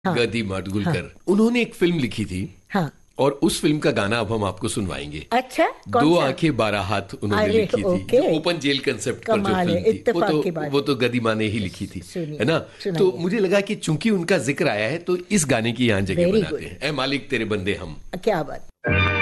हाँ, गदी माडगुलकर, हाँ, उन्होंने एक फिल्म लिखी थी। हाँ, और उस फिल्म का गाना अब हम आपको सुनवाएंगे। अच्छा, कौन दो सा? आंखें 12 हाथ उन्होंने अरे लिखी थी, ओके, जो ओपन जेल कंसेप्ट पर जो कमाल है, फिल्म थी, इत्तेफाक की बात वो है। तो गदी माँ ने ही लिखी थी, है सुनिए, ना। तो सुनाइए। मुझे लगा कि चूंकि उनका जिक्र आया है तो इस गाने की यहाँ जगह वेरी बनाते गुड, हैं। ऐ मालिक तेरे बंदे हम। क्या बात।